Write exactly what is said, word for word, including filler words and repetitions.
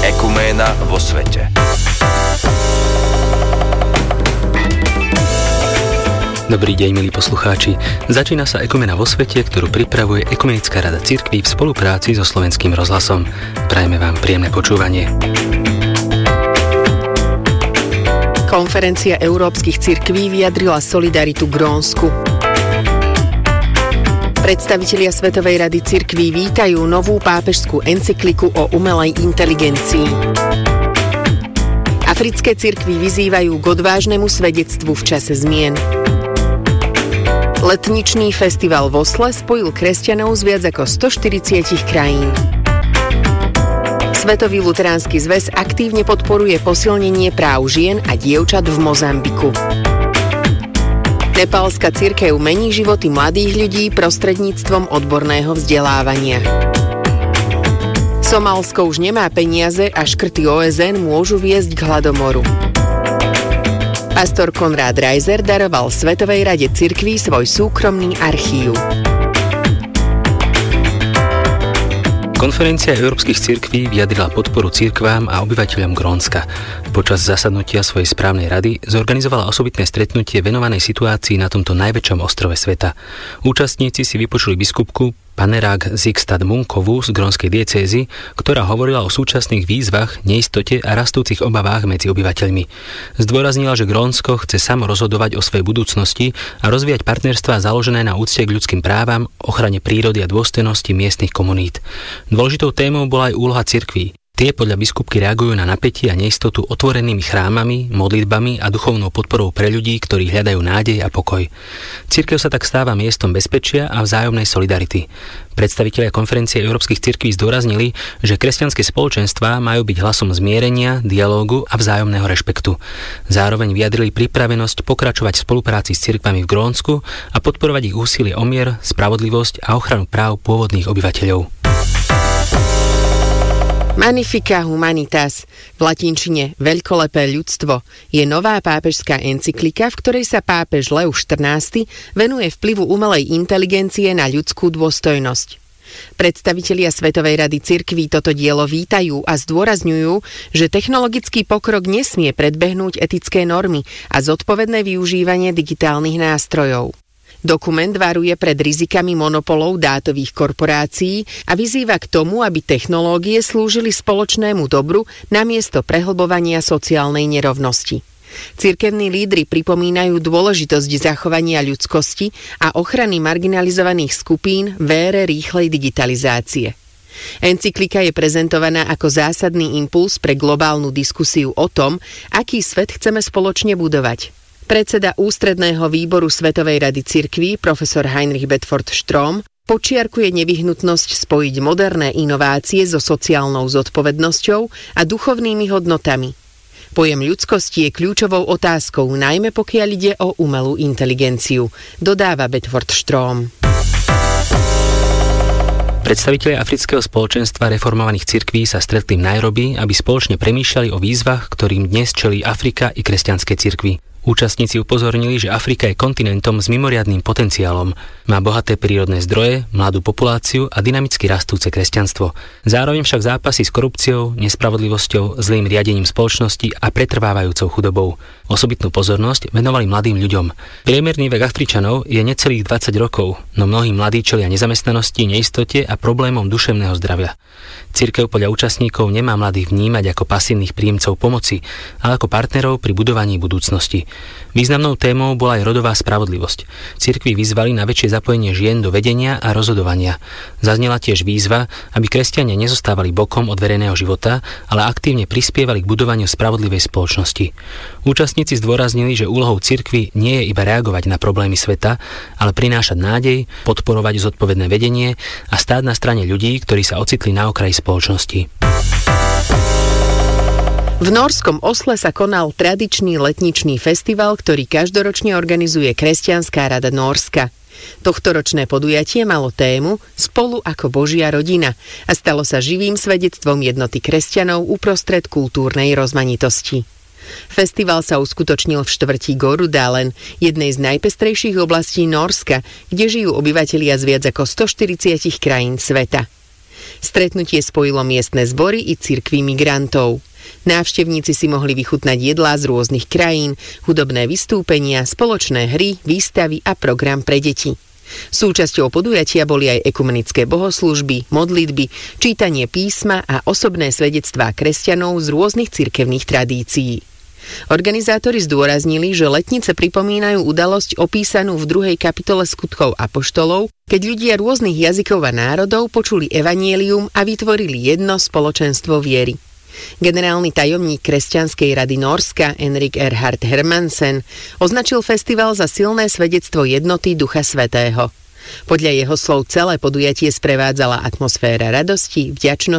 Ekuména vo svete. Dobrý deň, milí poslucháči. Začína sa Ekumena vo svete, ktorú pripravuje Ekumenická rada cirkví v spolupráci so Slovenským rozhlasom. Prajeme vám príjemné počúvanie. Konferencia európskych cirkví vyjadrila solidaritu Grónsku. Predstavitelia Svetovej rady cirkví vítajú novú pápežskú encykliku o umelej inteligencii. Africké cirkví vyzývajú k odvážnemu svedectvu v čase zmien. Letničný festival v Osle spojil kresťanov z viac ako stoštyridsať krajín. Svetový luteránsky zväz aktívne podporuje posilnenie práv žien a dievčat v Mozambiku. Nepálska cirkev mení životy mladých ľudí prostredníctvom odborného vzdelávania. Somálsko už nemá peniaze a škrty ó es en môžu viesť k hladomoru. Pastor Konrád Reiser daroval Svetovej rade cirkví svoj súkromný archív. Konferencia európskych cirkví vyjadrila podporu cirkvám a obyvateľom Grónska. Počas zasadnutia svojej správnej rady zorganizovala osobitné stretnutie venovanej situácii na tomto najväčšom ostrove sveta. Účastníci si vypočuli biskupku Panerák Zigstad Munkovú z grónskej diecézy, ktorá hovorila o súčasných výzvach, neistote a rastúcich obavách medzi obyvateľmi. Zdôraznila, že Grónsko chce samo rozhodovať o svojej budúcnosti a rozvíjať partnerstvá založené na úcte k ľudským právam, ochrane prírody a dôstojnosti miestnych komunít. Dôležitou témou bola aj úloha cirkví. Tie podľa biskupky reagujú na napätie a neistotu otvorenými chrámami, modlitbami a duchovnou podporou pre ľudí, ktorí hľadajú nádej a pokoj. Cirkev sa tak stáva miestom bezpečia a vzájomnej solidarity. Predstavitelia konferencie európskych cirkví zdôraznili, že kresťanské spoločenstvá majú byť hlasom zmierenia, dialógu a vzájomného rešpektu. Zároveň vyjadrili pripravenosť pokračovať v spolupráci s cirkvami v Grónsku a podporovať ich úsilie o mier, spravodlivosť a ochranu práv pôvodných obyvateľov. Magnifica Humanitas, v latinčine veľkolepé ľudstvo, je nová pápežská encyklika, v ktorej sa pápež Leus štrnásty venuje vplyvu umelej inteligencie na ľudskú dôstojnosť. Predstavitelia Svetovej rady cirkví toto dielo vítajú a zdôrazňujú, že technologický pokrok nesmie predbehnúť etické normy a zodpovedné využívanie digitálnych nástrojov. Dokument varuje pred rizikami monopolov dátových korporácií a vyzýva k tomu, aby technológie slúžili spoločnému dobru namiesto prehlbovania sociálnej nerovnosti. Cirkevní lídri pripomínajú dôležitosť zachovania ľudskosti a ochrany marginalizovaných skupín v ére rýchlej digitalizácie. Encyklika je prezentovaná ako zásadný impuls pre globálnu diskusiu o tom, aký svet chceme spoločne budovať. Predseda ústredného výboru Svetovej rady cirkví, profesor Heinrich Bedford Strom, počiarkuje nevyhnutnosť spojiť moderné inovácie so sociálnou zodpovednosťou a duchovnými hodnotami. Pojem ľudskosti je kľúčovou otázkou, najmä pokiaľ ide o umelú inteligenciu, dodáva Bedford Strom. Predstavitelia Afrického spoločenstva reformovaných cirkví sa stretli v Nairobi, aby spoločne premýšľali o výzvach, ktorým dnes čelí Afrika i kresťanské cirkvi. Účastníci upozornili, že Afrika je kontinentom s mimoriadnym potenciálom. Má bohaté prírodné zdroje, mladú populáciu a dynamicky rastúce kresťanstvo. Zároveň však zápasy s korupciou, nespravodlivosťou, zlým riadením spoločnosti a pretrvávajúcou chudobou. Osobitnú pozornosť venovali mladým ľuďom. Priemerný vek Afričanov je necelých dvadsať rokov, no mnohí mladí čelia nezamestnanosti, neistote a problémom duševného zdravia. Cirkev podľa účastníkov nemá mladých vnímať ako pasívnych príjemcov pomoci, ale ako partnerov pri budovaní budúcnosti. Významnou témou bola aj rodová spravodlivosť. Cirkvi vyzvali na väčšie zapojenie žien do vedenia a rozhodovania. Zaznela tiež výzva, aby kresťania nezostávali bokom od verejného života, ale aktívne prispievali k budovaniu spravodlivej spoločnosti. Účastníci zdôraznili, že úlohou cirkvi nie je iba reagovať na problémy sveta, ale prinášať nádej, podporovať zodpovedné vedenie a stáť na strane ľudí, ktorí sa ocitli na okraji spoločnosti. V norskom Osle sa konal tradičný letničný festival, ktorý každoročne organizuje Kresťanská rada Nórska. Tohtoročné podujatie malo tému Spolu ako Božia rodina a stalo sa živým svedectvom jednoty kresťanov uprostred kultúrnej rozmanitosti. Festival sa uskutočnil v štvrti Gorudalen, jednej z najpestrejších oblastí Nórska, kde žijú obyvatelia z viac ako stoštyridsať krajín sveta. Stretnutie spojilo miestne zbory i cirkvi migrantov. Návštevníci si mohli vychutnať jedlá z rôznych krajín, hudobné vystúpenia, spoločné hry, výstavy a program pre deti. Súčasťou podujatia boli aj ekumenické bohoslúžby, modlitby, čítanie písma a osobné svedectvá kresťanov z rôznych cirkevných tradícií. Organizátori zdôraznili, že letnice pripomínajú udalosť opísanú v druhej kapitole Skutkov apoštolov, keď ľudia rôznych jazykov a národov počuli evanjelium a vytvorili jedno spoločenstvo viery. Generálny tajomník Kresťanskej rady Nórska Henrik Erhard Hermansen označil festival za silné svedectvo jednoty Ducha Svätého. Podľa jeho slov celé podujatie sprevádzala atmosféra radosti, vďačnosti